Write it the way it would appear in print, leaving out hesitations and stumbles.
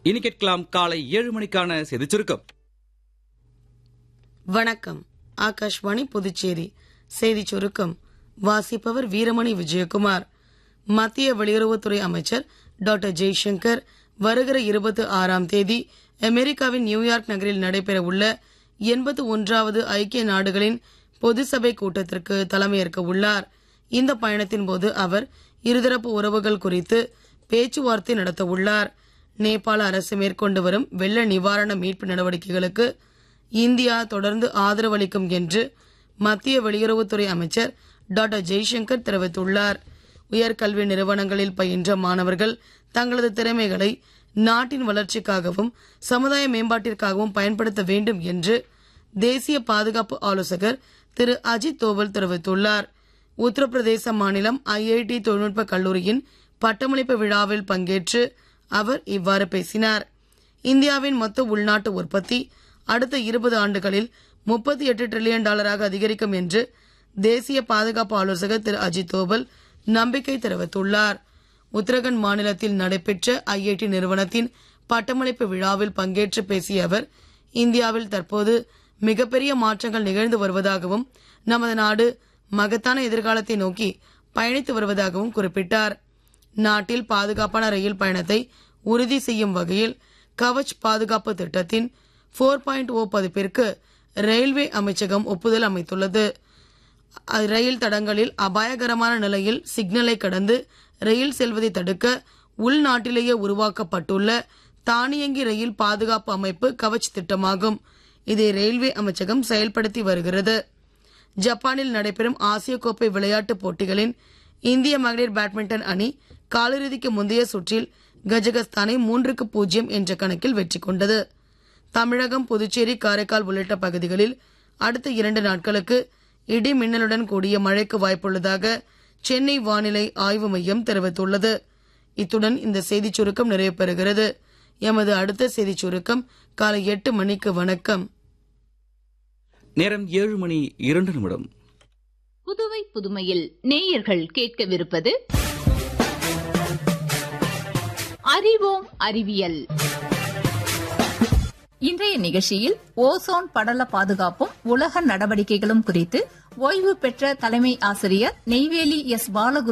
இனி கேட்கலாம் காலை 7 மணிக்கான செய்திச் சுருக்கம். வணக்கம். ஆகாஷ்வாணி புதுச்சேரி செய்திச் சுருக்கம் வாசிப்பவர் வீரமணி விஜயகுமார். மத்திய வெளியுறவுத்துறை அமைச்சர் டாக்டர் ஜெய்சங்கர் வருகிற 26ஆம் தேதி அமெரிக்காவின் நியூயார்க் நகரில் நடைபெற உள்ள 81வது ஐக்கிய நாடுகளின் பொது சபை கூட்டத்திற்கு தலைமையேற்க உள்ளார். இந்த பயணத்தின் போது அவர் இருதரப்பு உறவுகள் குறித்து பேச்சுவார்த்தை நடத்த உள்ளார். நேபாள அரசு மேற்கொண்டு வரும் வெள்ள நிவாரண மீட்பு நடவடிக்கைகளுக்கு இந்தியா தொடர்ந்து ஆதரவளிக்கும் என்று மத்திய வெளியுறவுத்துறை அமைச்சர் டாக்டர் ஜெய்சங்கர் தெரிவித்துள்ளார். உயர்கல்வி நிறுவனங்களில் பயின்ற மாணவர்கள் தங்களது திறமைகளை நாட்டின் வளர்ச்சிக்காகவும் சமுதாய மேம்பாட்டிற்காகவும் பயன்படுத்த வேண்டும் என்று தேசிய பாதுகாப்பு ஆலோசகர் திரு அஜித் தோவல் தெரிவித்துள்ளார். உத்தரப்பிரதேச மாநிலம் ஐஐடி தொழில்நுட்ப கல்லூரியின் பட்டமளிப்பு விழாவில் பங்கேற்று அவர் இவ்வாறு பேசினார். இந்தியாவின் மொத்த உள்நாட்டு உற்பத்தி அடுத்த 20 ஆண்டுகளில் $38 டிரில்லியன் அதிகரிக்கும் என்று தேசிய பாதுகாப்பு ஆலோசகர் திரு அஜித் தோவல் நம்பிக்கை தெரிவித்துள்ளார். உத்தரகண்ட் மாநிலத்தில் நடைபெற்ற ஐஐடி நிறுவனத்தின் பட்டமளிப்பு விழாவில் பங்கேற்று பேசிய அவர், இந்தியாவில் தற்போது மிகப்பெரிய மாற்றங்கள் நிகழ்ந்து வருவதாகவும் நமது நாடு மகத்தான எதிர்காலத்தை நோக்கி பயணித்து வருவதாகவும் குறிப்பிட்டார். நாட்டில் பாதுகாப்பான ரயில் பயணத்தை உறுதி செய்யும் வகையில் கவச் பாதுகாப்பு திட்டத்தின் 4.0 பதிப்பிற்கு ரயில்வே அமைச்சகம் ஒப்புதல் அமைத்துள்ளது. ரயில் தடங்களில் அபாயகரமான நிலையில் சிக்னலை கடந்து ரயில் செல்வதை தடுக்க உள்நாட்டிலேயே உருவாக்கப்பட்டுள்ள தானியங்கி ரயில் பாதுகாப்பு அமைப்பு கவச் திட்டமாகும். இதை ரயில்வே அமைச்சகம் செயல்படுத்தி வருகிறது. ஜப்பானில் நடைபெறும் ஆசிய கோப்பை விளையாட்டுப் போட்டிகளின் இந்திய மகளிர் பேட்மிண்டன் அணி காலிறுதிக்கு முந்தைய சுற்றில் கஜகஸ்தானை 3-0 என்ற கணக்கில் வெற்றி கொண்டது. தமிழகம், புதுச்சேரி, காரைக்கால் உள்ளிட்ட பகுதிகளில் அடுத்த 2 நாட்களுக்கு இடி மின்னலுடன் கூடிய மழைக்கு வாய்ப்புள்ளதாக சென்னை வானிலை ஆய்வு மையம் தெரிவித்துள்ளது. இத்துடன் இந்த செய்திச் சுருக்கம் நிறைவு பெறுகிறது. எமது அடுத்த செய்திச் சுருக்கம் காலை 8 மணிக்கு. வணக்கம். நேரம் 7:02. புதுவை புதுமையில் நேயர்கள் கேட்கவிருப்பது அறிவோம் அறிவியல். இன்றைய நிகழ்ச்சியில் ஓசோன் படல பாதுகாப்பும் உலக நடவடிக்கைகளும் குறித்து ஓய்வு பெற்ற தலைமை ஆசிரியர் நெய்வேலி எஸ். பாலகுரு